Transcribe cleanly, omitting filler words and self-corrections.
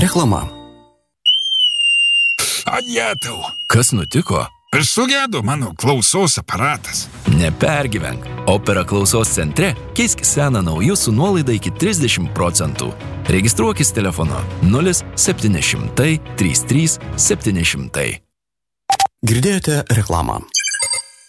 Reklama. Ajetau. Kas nutiko? Sugedo mano klausos aparatas. Nepergyvenk. Opera klausos centre keisk seną nauju su nuolaida iki 30%. Registruokis telefonu 0700 33 700. Girdėjote reklamą.